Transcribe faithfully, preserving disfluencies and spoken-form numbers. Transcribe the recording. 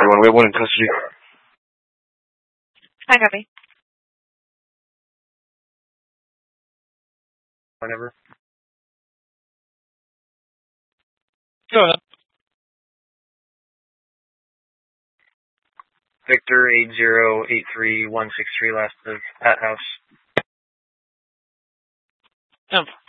everyone. We have one in custody. Hi, copy. Whatever. Go ahead. Victor eight zero eight three one six three, last of Pat House. Yeah.